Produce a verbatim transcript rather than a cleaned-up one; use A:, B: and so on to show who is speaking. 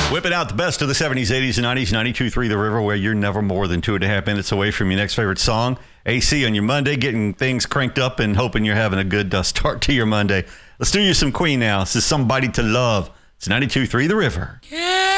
A: Whipping out the best of the seventies, eighties, and nineties, ninety-two point three The River, where you're never more than two and a half minutes away from your next favorite song. A C on your Monday, getting things cranked up and hoping you're having a good uh, start to your Monday. Let's do you some Queen now. This is Somebody to Love. It's ninety-two point three The River.
B: Yeah.